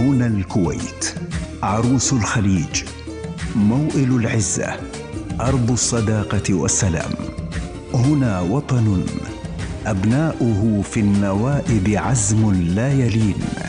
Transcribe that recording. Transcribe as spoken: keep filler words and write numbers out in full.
هنا الكويت، عروس الخليج، موئل العزة، أرض الصداقة والسلام. هنا وطن أبناؤه في النوائب عزم لا يلين.